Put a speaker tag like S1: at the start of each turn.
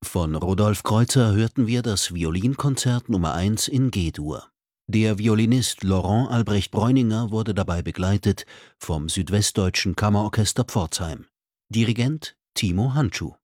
S1: Von Rudolf Kreutzer hörten wir das Violinkonzert Nummer 1 in G-Dur. Der Violinist Laurent Albrecht Breuninger wurde dabei begleitet vom Südwestdeutschen Kammerorchester Pforzheim. Dirigent Timo Handschuh.